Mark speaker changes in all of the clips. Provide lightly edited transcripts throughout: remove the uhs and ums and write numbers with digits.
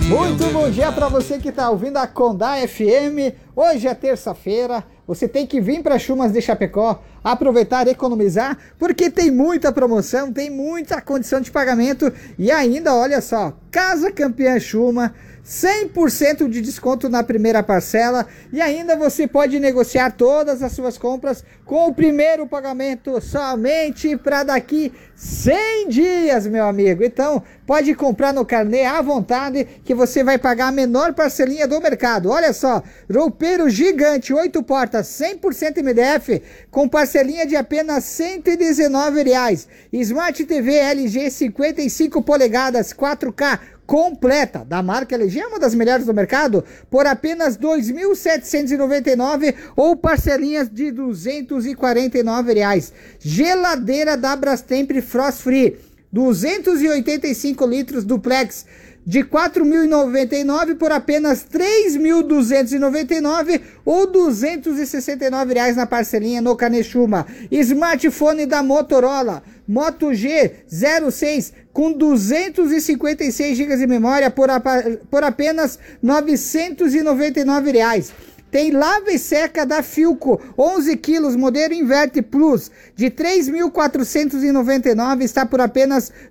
Speaker 1: Muito bom dia para você que está ouvindo a Condá FM. Hoje é terça-feira, você tem que vir para Chumas de Chapecó, aproveitar e economizar, porque tem muita promoção, tem muita condição de pagamento e ainda, olha só, Casa Campeã Chuma, 100% de desconto na primeira parcela e ainda você pode negociar todas as suas compras com o primeiro pagamento somente para daqui 100 dias, meu amigo. Então, pode comprar no carnê à vontade que você vai pagar a menor parcelinha do mercado. Olha só, roupeiro gigante, 8 portas, 100% MDF, com parcelinha de apenas R$ 119. Smart TV LG 55 polegadas, 4K, completa, da marca LG, é uma das melhores do mercado, por apenas R$ 2.799 ou parcelinhas de R$ 249. Geladeira da Brastemp Frost Free, 285 litros duplex, de R$ 4.099 por apenas R$ 3.299 ou R$ 269 na parcelinha no Canechuma. Smartphone da Motorola Moto G06 com 256 GB de memória por apenas R$ 999. Tem lava e seca da Filco, 11 quilos, modelo Inverte Plus, de R$ 3.499, está por apenas R$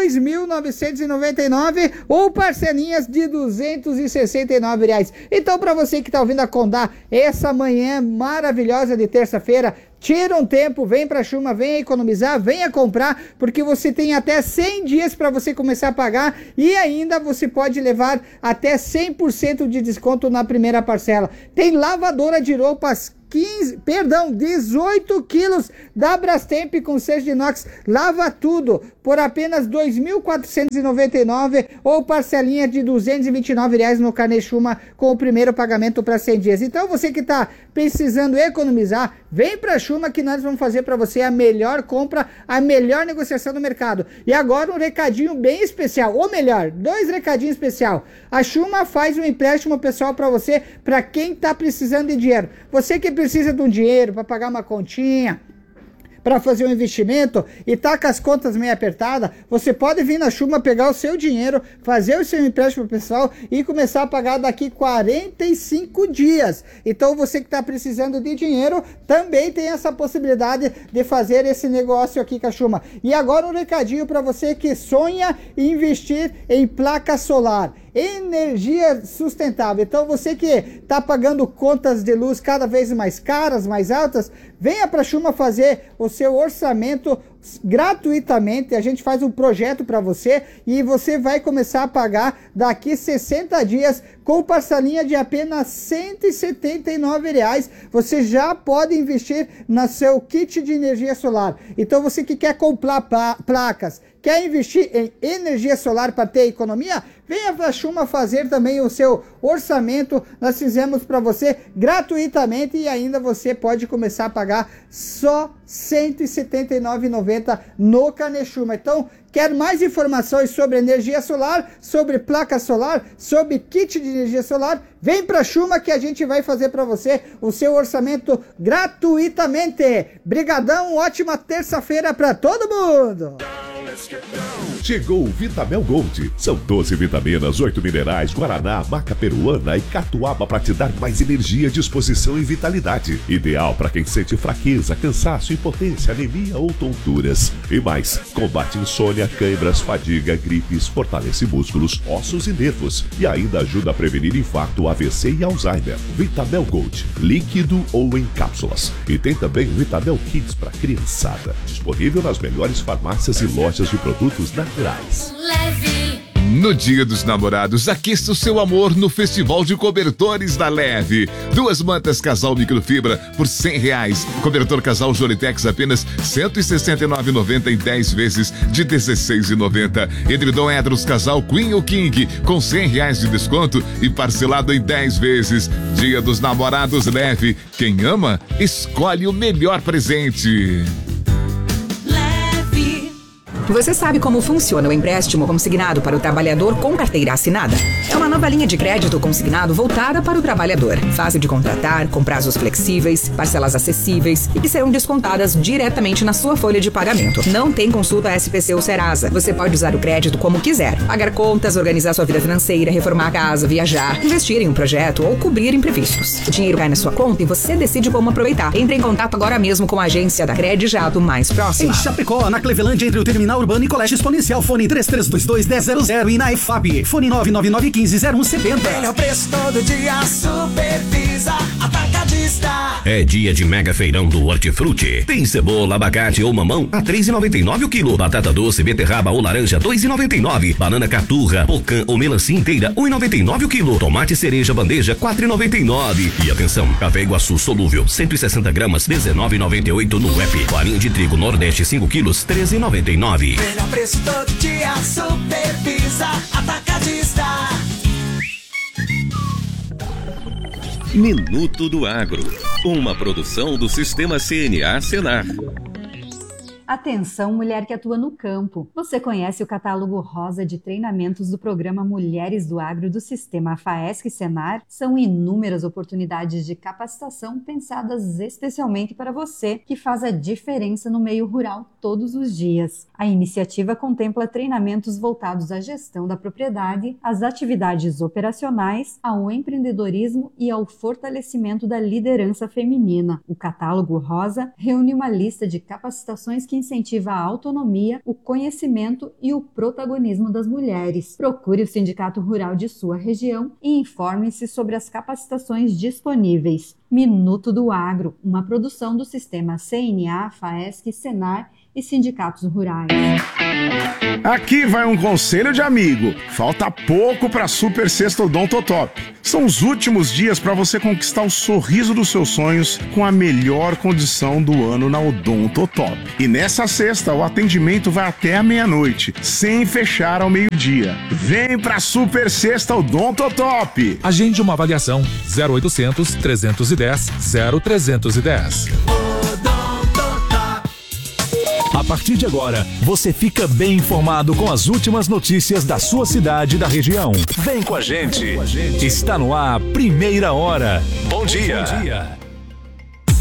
Speaker 1: 2.999 ou parcelinhas de R$ 269. Então, para você que está ouvindo a Condá, essa manhã maravilhosa de terça-feira, tira um tempo, vem pra Chuma, venha economizar, venha comprar, porque você tem até 100 dias para você começar a pagar e ainda você pode levar até 100% de desconto na primeira parcela. Tem lavadora de roupas 18 quilos da Brastemp com cesto de inox, lava tudo por apenas R$ 2.499 ou parcelinha de R$ 229 no Canechuma com o primeiro pagamento para 100 dias. Então você que está precisando economizar, vem para Chuma que nós vamos fazer para você a melhor compra, a melhor negociação do mercado. E agora um recadinho bem especial, ou melhor, 2 recadinhos especial. A Chuma faz um empréstimo pessoal para você, para quem está precisando de dinheiro. Você que precisa de um dinheiro para pagar uma continha, para fazer um investimento e tá com as contas meio apertadas, você pode vir na Chuma pegar o seu dinheiro, fazer o seu empréstimo pessoal e começar a pagar daqui 45 dias. Então você que está precisando de dinheiro também tem essa possibilidade de fazer esse negócio aqui com a Chuma. E agora um recadinho para você que sonha em investir em placa solar, energia sustentável. Então você que está pagando contas de luz cada vez mais caras, mais altas, venha para a Chuma fazer o seu orçamento gratuitamente. A gente faz um projeto para você e você vai começar a pagar daqui 60 dias com parcelinha de apenas R$ 179. Você já pode investir no seu kit de energia solar. Então você que quer comprar placas, quer investir em energia solar para ter economia, venha para a Chuma fazer também o seu orçamento. Nós fizemos para você gratuitamente e ainda você pode começar a pagar só R$ 179,90 no Canechuma. Então, quer mais informações sobre energia solar, sobre placa solar, sobre kit de energia solar? Vem para a Chuma que a gente vai fazer para você o seu orçamento gratuitamente. Brigadão, ótima terça-feira para todo mundo!
Speaker 2: Chegou o Vitamel Gold. São 12 vitaminas, 8 minerais, guaraná, maca peruana e catuaba para te dar mais energia, disposição e vitalidade. Ideal para quem sente fraqueza, cansaço, impotência, anemia ou tonturas. E mais, combate insônia, câimbras, fadiga, gripes, fortalece músculos, ossos e nervos. E ainda ajuda a prevenir infarto, AVC e Alzheimer. Vitamel Gold, líquido ou em cápsulas. E tem também Vitamel Kids para criançada. Disponível nas melhores farmácias e lojas de produtos naturais.
Speaker 3: No Dia dos Namorados, aqueça o seu amor no Festival de Cobertores da Leve. 2 mantas casal microfibra por R$100. Cobertor casal Jolitex apenas R$169,90 em 10 vezes de R$16,90. Edredom Edros casal Queen ou King com R$100 de desconto e parcelado em 10 vezes. Dia dos Namorados Leve. Quem ama, escolhe o melhor presente.
Speaker 4: Você sabe como funciona o empréstimo consignado para o trabalhador com carteira assinada? É uma nova linha de crédito consignado voltada para o trabalhador. Fácil de contratar, com prazos flexíveis, parcelas acessíveis e que serão descontadas diretamente na sua folha de pagamento. Não tem consulta SPC ou Serasa. Você pode usar o crédito como quiser. Pagar contas, organizar sua vida financeira, reformar a casa, viajar, investir em um projeto ou cobrir imprevistos. O dinheiro cai na sua conta e você decide como aproveitar. Entre em contato agora mesmo com a agência da Credijato mais próxima.
Speaker 5: Em Chapecó, na Cleveland, entre o Terminal Urbano e Colégio Exponencial, fone 3322-1000 e na EFAP, fone 99915-0170.
Speaker 6: Melhor preço todo dia, Supervisa Atacadista.
Speaker 7: É dia de mega feirão do Hortifruti. Tem cebola, abacate ou mamão a R$3,99 o quilo. Batata doce, beterraba ou laranja R$2,99. Banana caturra, pocã ou melancia inteira R$1,99 o quilo. Tomate cereja bandeja R$4,99. E atenção, café Iguaçu solúvel 160 gramas R$19,98 no app. Farinha de trigo Nordeste 5 quilos R$13,99.
Speaker 6: Melhor preço todo dia, Supervisa Atacadista.
Speaker 8: Minuto do Agro, uma produção do Sistema CNA Senar.
Speaker 9: Atenção, mulher que atua no campo. Você conhece o catálogo rosa de treinamentos do programa Mulheres do Agro do Sistema FAESC Senar? São inúmeras oportunidades de capacitação pensadas especialmente para você, que faz a diferença no meio rural todos os dias. A iniciativa contempla treinamentos voltados à gestão da propriedade, às atividades operacionais, ao empreendedorismo e ao fortalecimento da liderança feminina. O catálogo rosa reúne uma lista de capacitações que incentiva a autonomia, o conhecimento e o protagonismo das mulheres. Procure o Sindicato Rural de sua região e informe-se sobre as capacitações disponíveis. Minuto do Agro, uma produção do Sistema CNA, FAESC, Senar e sindicatos rurais.
Speaker 10: Aqui vai um conselho de amigo. Falta pouco para a Super Sexta Odontotop. São os últimos dias para você conquistar o sorriso dos seus sonhos com a melhor condição do ano na Odontotop. E nessa sexta o atendimento vai até a meia-noite, sem fechar ao meio-dia. Vem pra Super Sexta Odontotop.
Speaker 11: Agende uma avaliação 0800 310 0310. A partir de agora, você fica bem informado com as últimas notícias da sua cidade e da região. Vem com a gente. Está no ar, Primeira Hora. Bom dia.